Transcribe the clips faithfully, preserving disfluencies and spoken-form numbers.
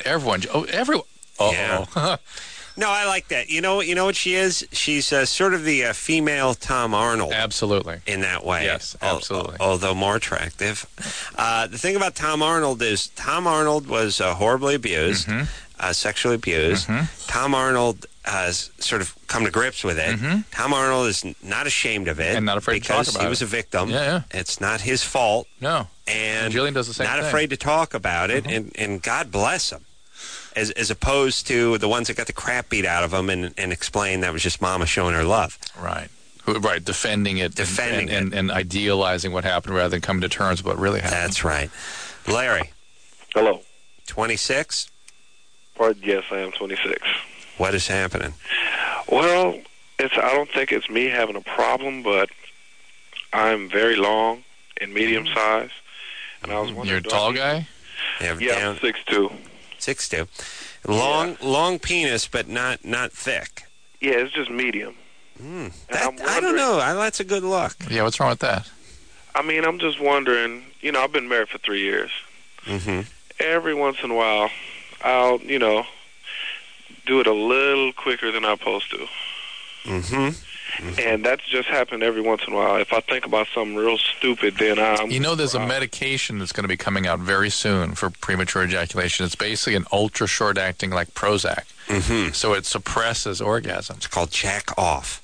everyone. Oh, everyone. Uh-oh. Yeah. No, I like that. You know, you know what she is? She's uh, sort of the uh, female Tom Arnold. Absolutely. In that way. Yes, absolutely. Al- although more attractive. Uh, the thing about Tom Arnold is Tom Arnold was uh, horribly abused, mm-hmm. uh, sexually abused. Mm-hmm. Tom Arnold has sort of come to grips with it. Mm-hmm. Tom Arnold is not ashamed of it. And not afraid to talk because about he was it. a victim. Yeah, yeah. It's not his fault. No. And, And Jillian does the same not thing. afraid to talk about it, Mm-hmm. and, and God bless him. As, as opposed to the ones that got the crap beat out of them and, and explained that was just mama showing her love. Right. Who- Right, defending it. Defending and, and, and idealizing what happened rather than coming to terms with what really happened. That's right. Larry. Hello. twenty-six? Pardon, yes, I am twenty-six. What is happening? Well, it's. I don't think it's me having a problem, but I'm very long and medium size, and I was wondering. You're a do tall I- guy? You have Yeah, down I'm six two. six two. Long long penis, but not not thick. Yeah, it's just medium. Mm. And That, I'm I don't wondering- know. I, that's a good look. Yeah, what's wrong with that? I mean, I'm just wondering. You know, I've been married for three years. Mm-hmm. Every once in a while, I'll, you know, do it a little quicker than I'm supposed to. Mm-hmm. And that's just happened every once in a while. If I think about something real stupid, then I'm... You know, there's a uh, medication that's going to be coming out very soon for premature ejaculation. It's basically an ultra short acting like Prozac. Mm-hmm. So it suppresses orgasms. It's called jack off.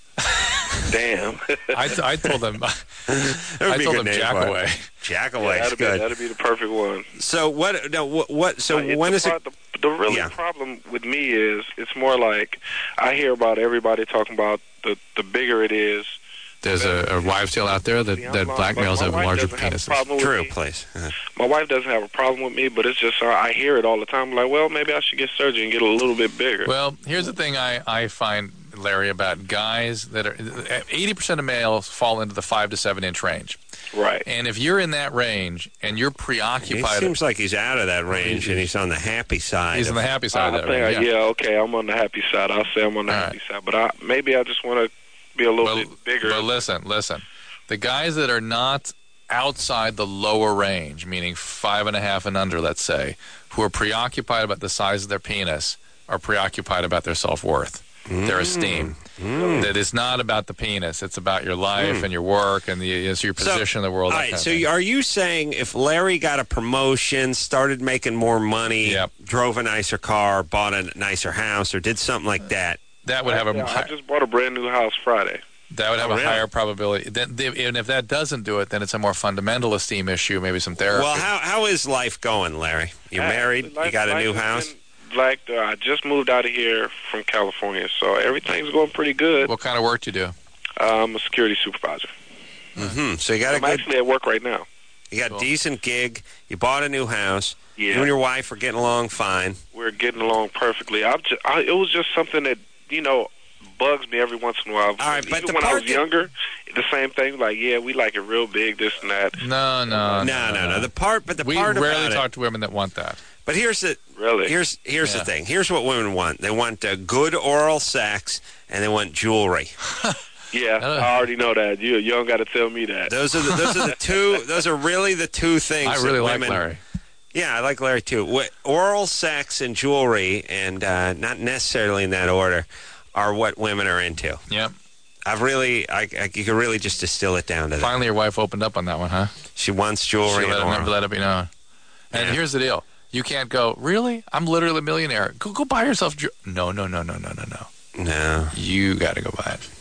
Damn. I, t- I told them, That would I be a told good them name jack for it. away. Jack Yeah, away is that'd, be, good. that'd be the perfect one. So what? No, what? what so Uh, it's when the is it? part- The, the really Yeah. problem with me is it's more like I hear about everybody talking about the, the bigger it is. There's a, a wives' tale out there that, See, I'm that long, black but males my have wife larger doesn't have a penises. problem with True, me. please. Uh, My wife doesn't have a problem with me, but it's just uh, I hear it all the time. I'm like, well, maybe I should get surgery and get a little bit bigger. Well, here's the thing I, I find, Larry, about guys that are eighty percent of males fall into the five to seven inch range. Right. And if you're in that range and you're he preoccupied, seems like he's out of that range, and he's on the happy side. he's on of- the happy side I of that think, range. I, Yeah. yeah, okay, I'm on the happy side. I'll say I'm on the All happy side. But I, maybe I just want to be a little But, bit bigger. but listen, listen. The guys that are not outside the lower range, meaning five and a half and under, let's say, who are preoccupied about the size of their penis, are preoccupied about their self-worth, their esteem. Mm. That it's not about the penis. It's about your life and your work and the, it's your So, position in the world. All that right, kind of so thing. are you saying if Larry got a promotion, started making more money, Yep. drove a nicer car, bought a nicer house, or did something like that, that would have a Yeah, I hi- just bought a brand new house Friday. that would have Oh, a really? higher probability. Then, they- and if that doesn't do it, then it's a more fundamental esteem issue, maybe some therapy. well, how how is life going, Larry? You're Uh, married, you life- got a life new has house. been Like uh, I just moved out of here from California, so everything's going pretty good. What kind of work do you do? Uh, I'm a security supervisor. Mm-hmm. So you got a I'm good, actually at work right now. you got a Cool. decent gig. You bought a new house. Yeah, You and your wife are getting along fine. we're getting along perfectly. I've just, I, it was just something that you know bugs me every once in a while. All right, but Even the when I part was that- younger, the same thing. Like, yeah, we like it real big, this and that. No, no, No, no, no. The part, but the we part rarely about talk it. to women that want that. But here's the Really? here's here's Yeah. the thing. Here's what women want. They want uh, good oral sex, and they want jewelry. Yeah, Uh. I already know that. You you don't got to tell me that. Those are the, those are the two. Those are really the two things. I that really like women, Larry. Yeah, I like Larry too. What, oral sex and jewelry, and uh, not necessarily in that order, are what women are into. Yep. I've really, I, I you can really just distill it down to that. Finally, your wife opened up on that one, huh? She wants She jewelry let and it, never oral. let it be known. And Yeah. here's the deal. You can't go, really? I'm literally a millionaire. Go go buy yourself... Ju-. No, no, no, no, no, no, no. No. You got to go buy it.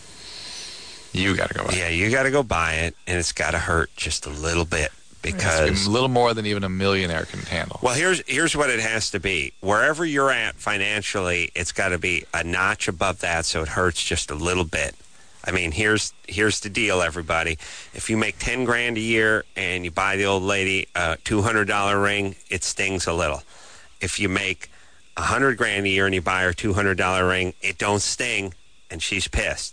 You got to go buy it. Yeah, you got to go buy it, and it's got to hurt just a little bit because. It's a little more than even a millionaire can handle. Well, here's here's what it has to be. Wherever you're at financially, it's got to be a notch above that, so it hurts just a little bit. I mean, here's here's the deal, everybody. If you make ten grand a year and you buy the old lady a two hundred dollar ring, it stings a little. If you make a hundred grand a year and you buy her two hundred dollar ring, it don't sting, and she's pissed.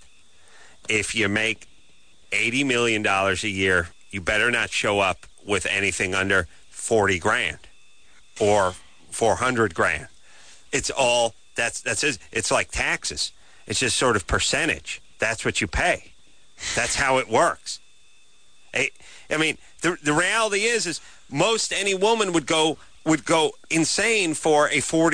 If you make eighty million dollars a year, you better not show up with anything under forty grand or four hundred grand. It's all, that's, that's it. It's like taxes. It's just sort of percentage. That's what you pay. That's how it works. I, I mean, the the reality is, is most any woman would go would go insane for a forty